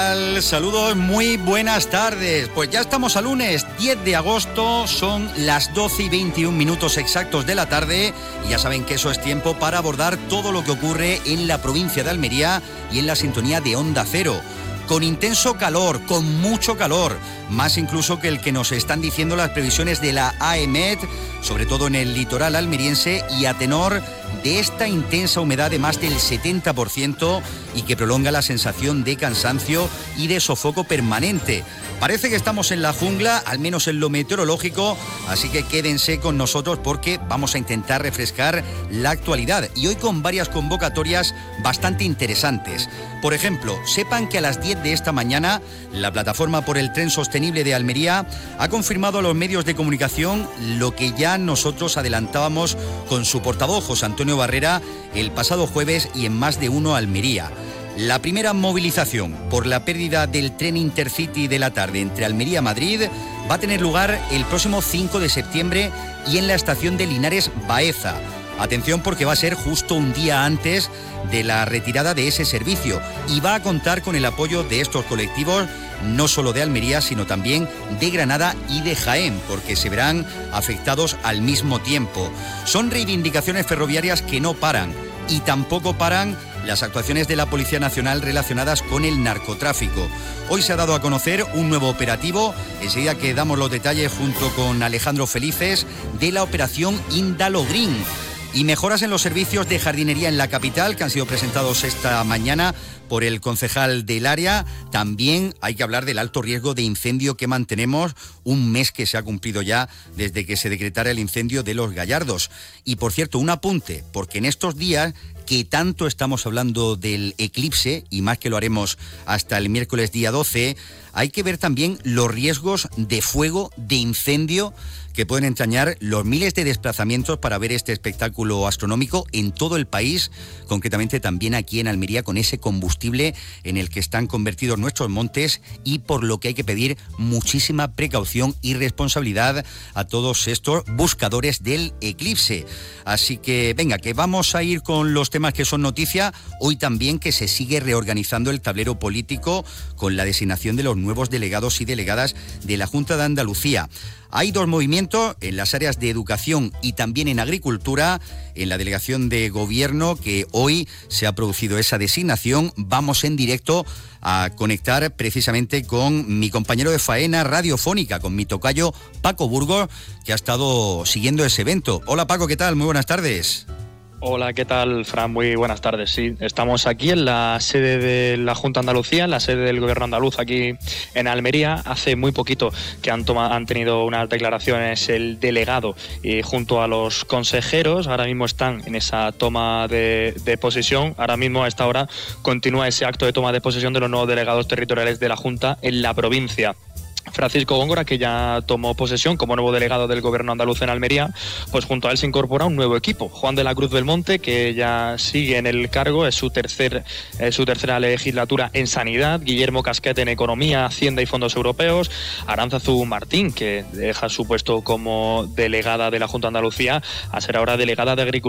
Saludos, muy buenas tardes. Pues ya estamos a lunes 10 de agosto, son las 12:21 exactos de la tarde y ya saben que eso es tiempo para abordar todo lo que ocurre en la provincia de Almería y en la sintonía de Onda Cero. Con intenso calor, con mucho calor, más incluso que el que nos están diciendo las previsiones de la AEMET, sobre todo en el litoral almeriense, y a tenor de esta intensa humedad de más del 70% y que prolonga la sensación de cansancio y de sofoco permanente. Parece que estamos en la jungla, al menos en lo meteorológico, así que quédense con nosotros porque vamos a intentar refrescar la actualidad y hoy con varias convocatorias bastante interesantes. Por ejemplo, sepan que a las 10 de esta mañana la Plataforma por el Tren Sostenible de Almería ha confirmado a los medios de comunicación lo que ya nosotros adelantábamos con su portavoz José Antonio Barrera el pasado jueves y en Más de Uno Almería. La primera movilización por la pérdida del tren Intercity de la tarde entre Almería y Madrid va a tener lugar el próximo 5 de septiembre y en la estación de Linares Baeza. Atención porque va a ser justo un día antes de la retirada de ese servicio y va a contar con el apoyo de estos colectivos, no solo de Almería, sino también de Granada y de Jaén, porque se verán afectados al mismo tiempo. Son reivindicaciones ferroviarias que no paran y tampoco paran las actuaciones de la Policía Nacional relacionadas con el narcotráfico. Hoy se ha dado a conocer un nuevo operativo, enseguida que damos los detalles junto con Alejandro Felices, de la operación Indalo Green. Y mejoras en los servicios de jardinería en la capital que han sido presentados esta mañana por el concejal del área. También hay que hablar del alto riesgo de incendio que mantenemos, un mes que se ha cumplido ya desde que se decretara el incendio de Los Gallardos. Y por cierto, un apunte, porque en estos días que tanto estamos hablando del eclipse, y más que lo haremos hasta el miércoles día 12, hay que ver también los riesgos de fuego, de incendio, que pueden entrañar los miles de desplazamientos para ver este espectáculo astronómico en todo el país, concretamente también aquí en Almería, con ese combustible en el que están convertidos nuestros montes y por lo que hay que pedir muchísima precaución y responsabilidad a todos estos buscadores del eclipse. Así que venga, que vamos a ir con los temas que son noticia. Hoy también que se sigue reorganizando el tablero político con la designación de los nuevos delegados y delegadas de la Junta de Andalucía. Hay dos movimientos en las áreas de educación y también en agricultura. En la delegación de gobierno que hoy se ha producido esa designación, vamos en directo a conectar precisamente con mi compañero de faena radiofónica, con mi tocayo Paco Burgos, que ha estado siguiendo ese evento. Hola Paco, ¿qué tal? Muy buenas tardes. Hola, ¿qué tal, Fran? Muy buenas tardes. Sí, estamos aquí en la sede de la Junta de Andalucía, en la sede del Gobierno andaluz aquí en Almería. Hace muy poquito que han tenido unas declaraciones el delegado junto a los consejeros. Ahora mismo están en esa toma de posesión. Ahora mismo a esta hora continúa ese acto de toma de posesión de los nuevos delegados territoriales de la Junta en la provincia. Francisco Góngora, que ya tomó posesión como nuevo delegado del Gobierno andaluz en Almería, pues junto a él se incorpora un nuevo equipo. Juan de la Cruz Belmonte, que ya sigue en el cargo, es su tercera legislatura en Sanidad. Guillermo Casquete en Economía, Hacienda y Fondos Europeos. Aránzazu Martín, que deja su puesto como delegada de la Junta de Andalucía a ser ahora delegada de Agricultura